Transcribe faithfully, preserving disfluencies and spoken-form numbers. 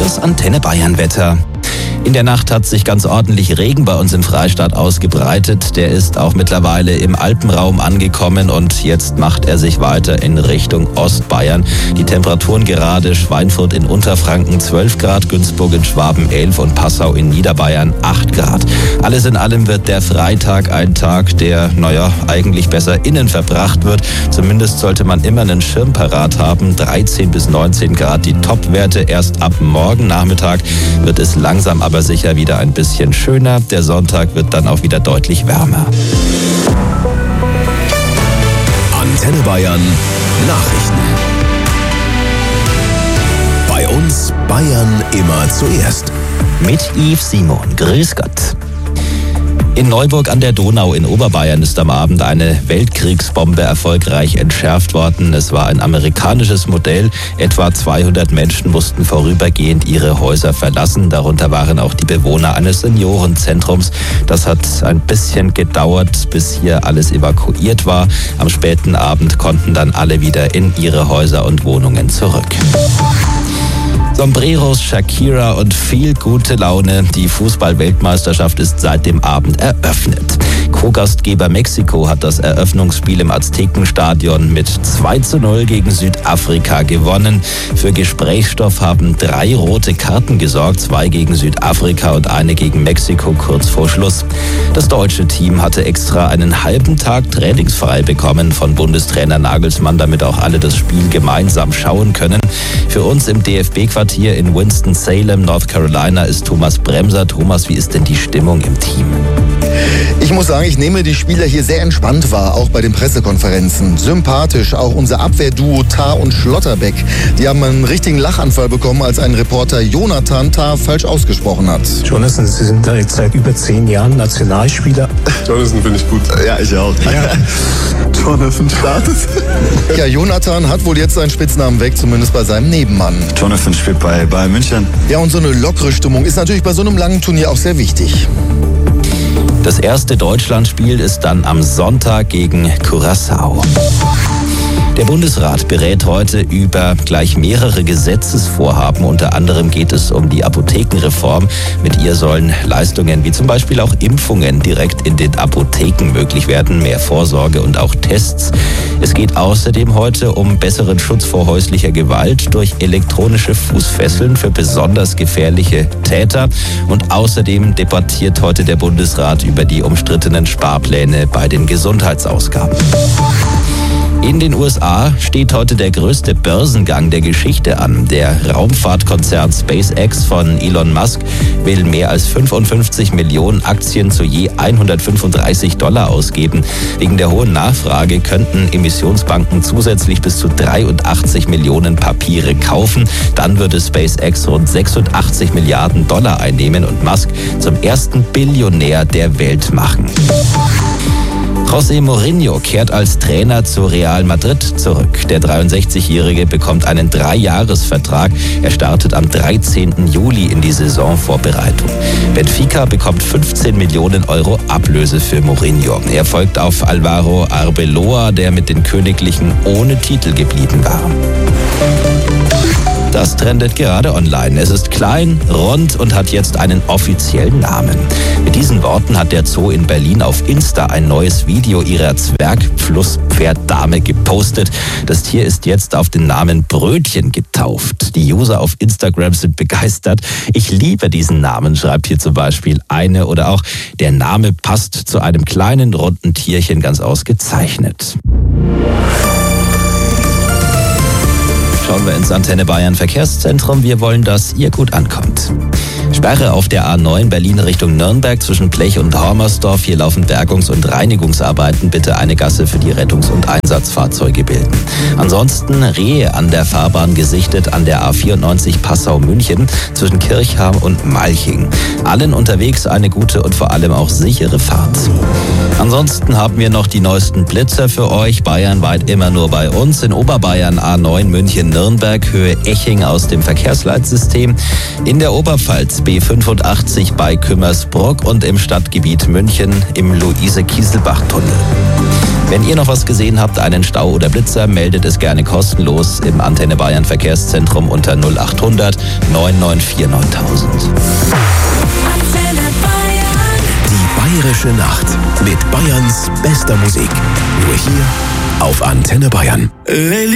Das Antenne Bayern Wetter. In der Nacht hat sich ganz ordentlich Regen bei uns im Freistaat ausgebreitet. Der ist auch mittlerweile im Alpenraum angekommen und jetzt macht er sich weiter in Richtung Ostbayern. Die Temperaturen gerade: Schweinfurt in Unterfranken zwölf Grad, Günzburg in Schwaben elf und Passau in Niederbayern acht Grad. Alles in allem wird der Freitag ein Tag, der, naja, eigentlich besser innen verbracht wird. Zumindest sollte man immer einen Schirm parat haben. dreizehn bis neunzehn Grad die Topwerte. Erst ab morgen Nachmittag wird es langsam aber sicher wieder ein bisschen schöner. Der Sonntag wird dann auch wieder deutlich wärmer. Antenne Bayern Nachrichten. Bei uns Bayern immer zuerst. Mit Yves Simon. Grüß Gott. In Neuburg an der Donau in Oberbayern ist am Abend eine Weltkriegsbombe erfolgreich entschärft worden. Es war ein amerikanisches Modell. Etwa zweihundert Menschen mussten vorübergehend ihre Häuser verlassen. Darunter waren auch die Bewohner eines Seniorenzentrums. Das hat ein bisschen gedauert, bis hier alles evakuiert war. Am späten Abend konnten dann alle wieder in ihre Häuser und Wohnungen zurück. Sombreros, Shakira und viel gute Laune. Die Fußball-Weltmeisterschaft ist seit dem Abend eröffnet. Co-Gastgeber Mexiko hat das Eröffnungsspiel im Aztekenstadion mit zwei zu null gegen Südafrika gewonnen. Für Gesprächsstoff haben drei rote Karten gesorgt, zwei gegen Südafrika und eine gegen Mexiko kurz vor Schluss. Das deutsche Team hatte extra einen halben Tag trainingsfrei bekommen von Bundestrainer Nagelsmann, damit auch alle das Spiel gemeinsam schauen können. Für uns im D F B-Quartier hier in Winston-Salem, North Carolina, ist Thomas Bremser. Thomas, wie ist denn die Stimmung im Team? Ich muss sagen, ich nehme die Spieler hier sehr entspannt wahr, auch bei den Pressekonferenzen. Sympathisch, auch unser Abwehrduo Tah und Schlotterbeck. Die haben einen richtigen Lachanfall bekommen, als ein Reporter Jonathan Tah falsch ausgesprochen hat. Jonathan, Sie sind da jetzt seit über zehn Jahren Nationalspieler. Jonathan finde ich gut. Ja, ich auch. Ja. Jonathan startet. Ja, Jonathan hat wohl jetzt seinen Spitznamen weg, zumindest bei seinem Nebenmann. Jonathan spielt bei Bayern München. Ja, und so eine lockere Stimmung ist natürlich bei so einem langen Turnier auch sehr wichtig. Das erste Deutschlandspiel ist dann am Sonntag gegen Curaçao. Der Bundesrat berät heute über gleich mehrere Gesetzesvorhaben. Unter anderem geht es um die Apothekenreform. Mit ihr sollen Leistungen wie zum Beispiel auch Impfungen direkt in den Apotheken möglich werden, mehr Vorsorge und auch Tests. Es geht außerdem heute um besseren Schutz vor häuslicher Gewalt durch elektronische Fußfesseln für besonders gefährliche Täter. Und außerdem debattiert heute der Bundesrat über die umstrittenen Sparpläne bei den Gesundheitsausgaben. In den U S A steht heute der größte Börsengang der Geschichte an. Der Raumfahrtkonzern SpaceX von Elon Musk will mehr als fünfundfünfzig Millionen Aktien zu je hundertfünfunddreißig Dollar ausgeben. Wegen der hohen Nachfrage könnten Emissionsbanken zusätzlich bis zu dreiundachtzig Millionen Papiere kaufen. Dann würde SpaceX rund sechsundachtzig Milliarden Dollar einnehmen und Musk zum ersten Billionär der Welt machen. José Mourinho kehrt als Trainer zu Real Madrid zurück. Der dreiundsechzigjährige bekommt einen Dreijahresvertrag. Er startet am dreizehnten Juli in die Saisonvorbereitung. Benfica bekommt fünfzehn Millionen Euro Ablöse für Mourinho. Er folgt auf Alvaro Arbeloa, der mit den Königlichen ohne Titel geblieben war. Das trendet gerade online. Es ist klein, rund und hat jetzt einen offiziellen Namen. Mit diesen Worten hat der Zoo in Berlin auf Insta ein neues Video ihrer Zwergflusspferddame gepostet. Das Tier ist jetzt auf den Namen Brötchen getauft. Die User auf Instagram sind begeistert. Ich liebe diesen Namen, schreibt hier zum Beispiel eine. Oder auch, der Name passt zu einem kleinen, runden Tierchen ganz ausgezeichnet. Schauen wir ins Antenne Bayern Verkehrszentrum. Wir wollen, dass ihr gut ankommt. Sperre auf der A neun Berlin Richtung Nürnberg zwischen Blech und Hormersdorf. Hier laufen Bergungs- und Reinigungsarbeiten. Bitte eine Gasse für die Rettungs- und Einsatzfahrzeuge bilden. Ansonsten Rehe an der Fahrbahn gesichtet an der A vierundneunzig Passau-München zwischen Kirchham und Malching. Allen unterwegs eine gute und vor allem auch sichere Fahrt. Ansonsten haben wir noch die neuesten Blitzer für euch. Bayernweit immer nur bei uns. In Oberbayern A neun München Nürnberg, Höhe Eching aus dem Verkehrsleitsystem. In der Oberpfalz B fünfundachtzig bei Kümmersbrock und im Stadtgebiet München im Luise-Kieselbach-Tunnel. Wenn ihr noch was gesehen habt, einen Stau oder Blitzer, meldet es gerne kostenlos im Antenne Bayern Verkehrszentrum unter null acht hundert neun neun vier neuntausend. Antenne Bayern. Die Bayerische Nacht mit Bayerns bester Musik. Nur hier auf Antenne Bayern.